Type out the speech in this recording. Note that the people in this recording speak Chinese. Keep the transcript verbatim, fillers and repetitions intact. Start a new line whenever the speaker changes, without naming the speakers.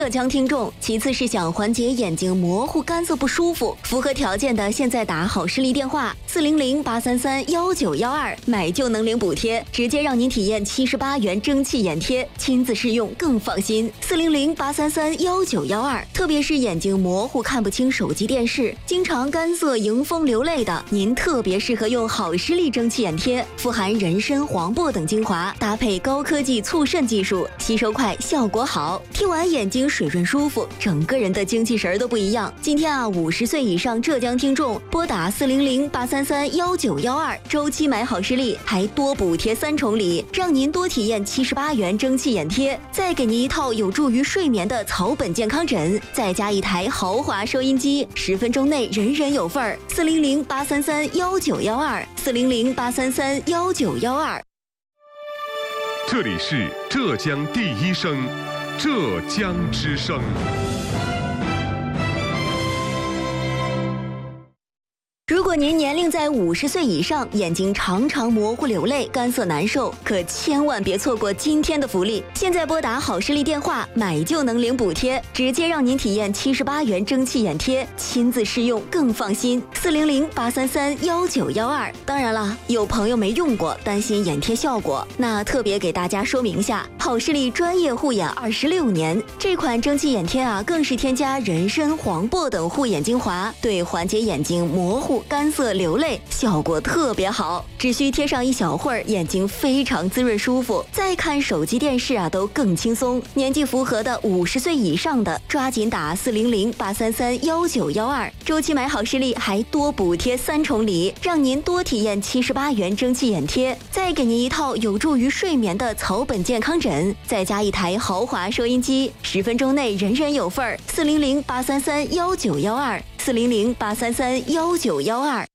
浙江听众，其次是想缓解眼睛模糊、干涩不舒服，符合条件的现在打好视力电话四零零八三三幺九幺二，买就能领补贴，直接让您体验七十八元蒸汽眼贴，亲自试用更放心。四零零八三三幺九幺二，特别是眼睛模糊、看不清手机电视，经常干涩、迎风流泪的，您特别适合用好视力蒸汽眼贴，富含人参、黄柏等精华，搭配高科技促渗技术，吸收快，效果好，贴完眼睛水润舒服，整个人的精气神都不一样。今天啊，五十岁以上浙江听众拨打四零零八三三幺九幺二，周期买好视力还多补贴三重礼，让您多体验七十八元蒸汽眼贴，再给您一套有助于睡眠的草本健康枕，再加一台豪华收音机，十分钟内人人有份儿。四零零八三三幺九幺二，四零零八三三幺九幺二。
这里是浙江第一声，浙江之声。
如果您年龄在五十岁以上，眼睛常常模糊流泪、干涩难受，可千万别错过今天的福利！现在拨打好视力电话，买就能领补贴，直接让您体验七十八元蒸汽眼贴，亲自试用更放心。四零零八三三幺九幺二。当然了，有朋友没用过，担心眼贴效果，那特别给大家说明一下，好视力专业护眼二十六年，这款蒸汽眼贴啊，更是添加人参、黄柏等护眼精华，对缓解眼睛模糊、干涩流泪效果特别好，只需贴上一小会儿，眼睛非常滋润舒服，再看手机电视啊都更轻松。年纪符合的五十岁以上的，抓紧打四零零八三三幺九幺二，周期买好视力还多补贴三重礼，让您多体验七十八元蒸汽眼贴，再给您一套有助于睡眠的草本健康枕，再加一台豪华收音机，十分钟内人人有份儿。四零零八三三幺九幺二，四零零八三三幺九幺二。